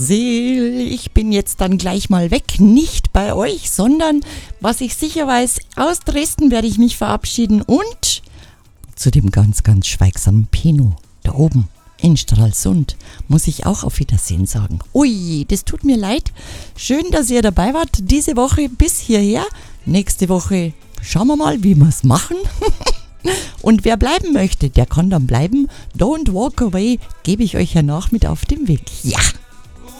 Ich bin jetzt dann gleich mal weg, nicht bei euch, sondern, was ich sicher weiß, aus Dresden werde ich mich verabschieden und zu dem ganz, ganz schweigsamen Pino da oben in Stralsund muss ich auch auf Wiedersehen sagen. Ui, das tut mir leid. Schön, dass ihr dabei wart diese Woche bis hierher. Nächste Woche schauen wir mal, wie wir es machen. Und wer bleiben möchte, der kann dann bleiben. Don't walk away, gebe ich euch ja nach mit auf den Weg. Ja!